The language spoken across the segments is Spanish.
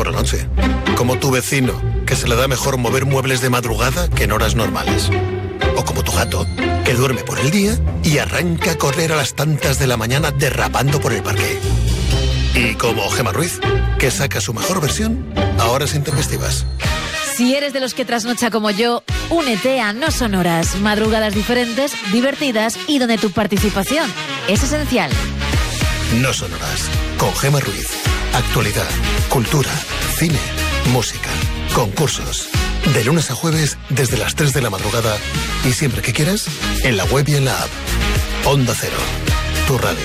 por la noche. Como tu vecino, que se le da mejor mover muebles de madrugada que en horas normales. O como tu gato, que duerme por el día y arranca a correr a las tantas de la mañana derrapando por el parque. Y como Gemma Ruiz, que saca su mejor versión a horas intempestivas. Si eres de los que trasnocha como yo, únete a No Sonoras, madrugadas diferentes, divertidas y donde tu participación es esencial. No Sonoras, con Gemma Ruiz. Actualidad, cultura, cine, música, concursos. De lunes a jueves desde las 3 de la madrugada y siempre que quieras, en la web y en la app. Onda Cero, tu radio.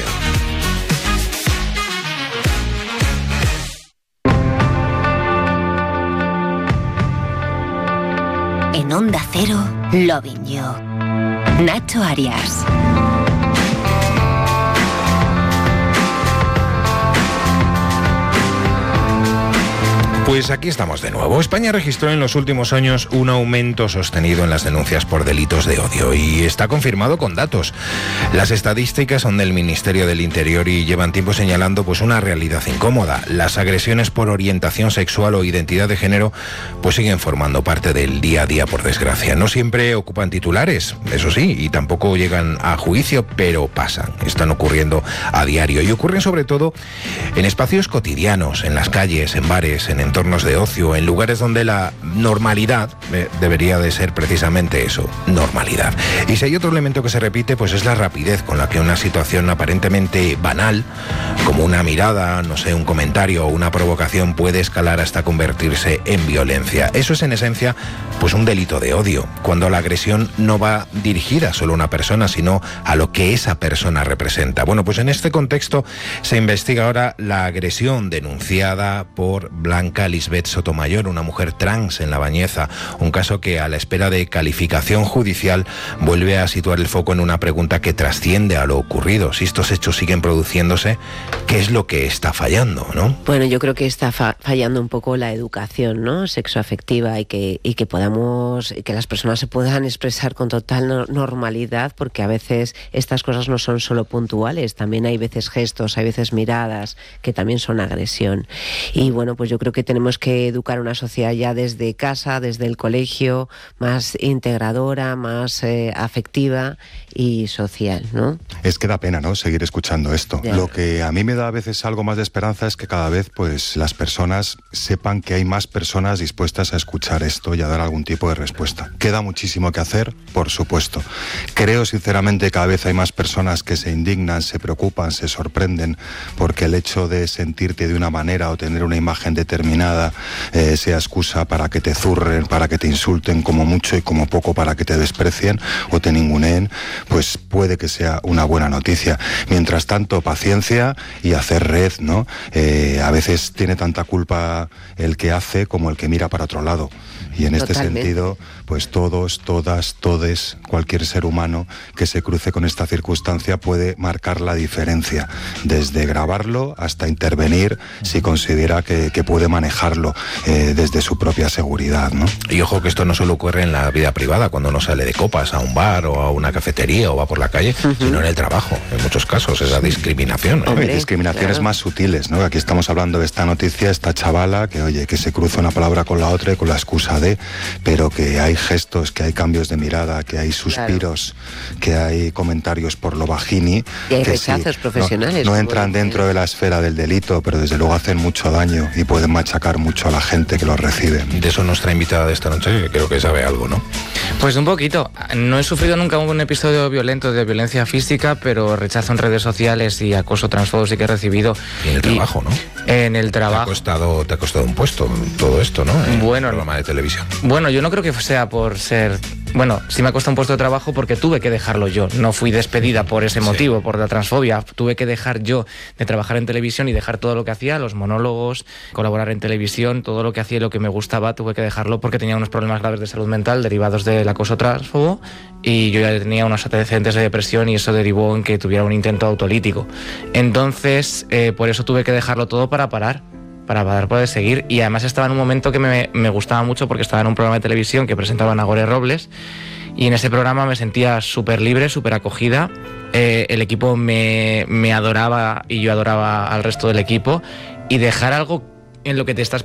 En Onda Cero, Loving You. Nacho Arias. Pues aquí estamos de nuevo. España registró en los últimos años un aumento sostenido en las denuncias por delitos de odio y está confirmado con datos. Las estadísticas son del Ministerio del Interior y llevan tiempo señalando pues una realidad incómoda. Las agresiones por orientación sexual o identidad de género pues siguen formando parte del día a día, por desgracia. No siempre ocupan titulares, eso sí, y tampoco llegan a juicio, pero pasan. Están ocurriendo a diario y ocurren sobre todo en espacios cotidianos, en las calles, en bares, en entornos de ocio, en lugares donde la normalidad debería de ser precisamente eso, normalidad. Y si hay otro elemento que se repite, pues es la rapidez con la que una situación aparentemente banal, como una mirada, no sé, un comentario o una provocación, puede escalar hasta convertirse en violencia. Eso es en esencia pues un delito de odio, cuando la agresión no va dirigida solo a una persona, sino a lo que esa persona representa. Bueno, pues en este contexto se investiga ahora la agresión denunciada por Blanca Lisbeth Sotomayor, una mujer trans en La Bañeza, un caso que a la espera de calificación judicial vuelve a situar el foco en una pregunta que trasciende a lo ocurrido. Si estos hechos siguen produciéndose, ¿qué es lo que está fallando, no? Bueno, yo creo que está fallando un poco la educación, ¿no? Sexoafectiva y que las personas se puedan expresar con total normalidad, porque a veces estas cosas no son solo puntuales, también hay veces gestos, hay veces miradas que también son agresión. Y bueno, pues yo creo que tenemos que educar una sociedad ya desde casa, desde el colegio, más integradora, más afectiva y social, ¿no? Es que da pena, ¿no?, seguir escuchando esto. Ya. Lo que a mí me da a veces algo más de esperanza es que cada vez pues las personas sepan que hay más personas dispuestas a escuchar esto y a dar algún tipo de respuesta. Queda muchísimo que hacer, por supuesto. Creo sinceramente que cada vez hay más personas que se indignan, se preocupan, se sorprenden porque el hecho de sentirte de una manera o tener una imagen determinada sea excusa para que te zurren, para que te insulten como mucho y como poco para que te desprecien o te ninguneen, pues puede que sea una buena noticia. Mientras tanto, paciencia y hacer red, ¿no? A veces tiene tanta culpa el que hace como el que mira para otro lado. Y en este sentido, pues todos, todas, todes, cualquier ser humano que se cruce con esta circunstancia puede marcar la diferencia, desde grabarlo hasta intervenir si considera que puede manejarlo desde su propia seguridad, ¿no? Y ojo que esto no solo ocurre en la vida privada, cuando uno sale de copas a un bar o a una cafetería o va por la calle, sino en el trabajo. En muchos casos es la discriminación, ¿no? Hay discriminaciones más sutiles, ¿no? Aquí estamos hablando de esta noticia, esta chavala que, oye, que se cruza una palabra con la otra y con la excusa de, pero que hay gestos, que hay cambios de mirada, que hay suspiros, que hay comentarios por lo bajini. Y hay que rechazos sí, profesionales. No entran dentro de la esfera del delito, pero desde luego hacen mucho daño y pueden machacar mucho a la gente que los recibe. De eso nuestra invitada de esta noche, que creo que sabe algo, ¿no? Pues un poquito. No he sufrido nunca un episodio violento de violencia física, pero rechazo en redes sociales y acoso transfobo sí que he recibido. Y en el trabajo, ¿no? En el trabajo. Te ha costado un puesto todo esto, ¿no? En Bueno, un programa de televisión. Bueno, yo no creo que sea por ser... Bueno, sí me ha costado un puesto de trabajo porque tuve que dejarlo yo. No fui despedida por ese motivo, por la transfobia. Tuve que dejar yo de trabajar en televisión y dejar todo lo que hacía, los monólogos, colaborar en televisión, todo lo que hacía y lo que me gustaba, tuve que dejarlo porque tenía unos problemas graves de salud mental derivados del acoso transfobo y yo ya tenía unos antecedentes de depresión y eso derivó en que tuviera un intento autolítico. Entonces, por eso tuve que dejarlo todo para poder seguir, y además estaba en un momento que me gustaba mucho porque estaba en un programa de televisión que presentaba Nagore Robles y en ese programa me sentía súper libre, súper acogida, el equipo me adoraba y yo adoraba al resto del equipo, y dejar algo en lo que te estás